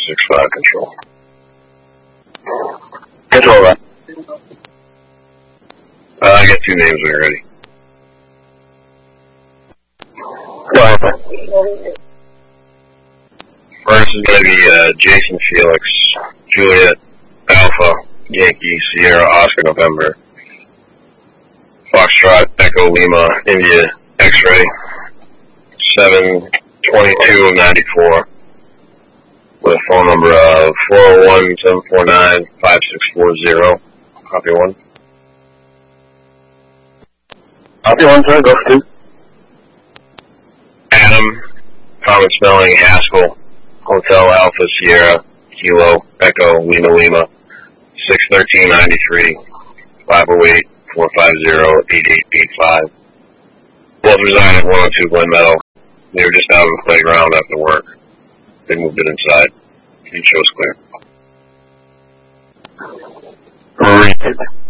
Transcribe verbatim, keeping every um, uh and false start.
six five control. Control that. Uh, I got two names when you're ready. Go ahead. First is going to be uh, Jason Felix, Juliet, Alpha, Yankee, Sierra, Oscar, November, Foxtrot, Echo, Lima, India, X-Ray, seven twenty-two ninety-four, with a phone number of four oh one, seven four nine, five six four zero. Copy one. Copy one, sir. Go for two. Adam, common spelling, Haskell, Hotel Alpha Sierra, Kilo, Echo, Lima Lima, six thirteen ninety-three, five oh eight, four five zero, eight eight eight five. Both reside at one oh two Glen Meadow. They were just out on the playground after work. They moved it inside. He chose clear. Read it.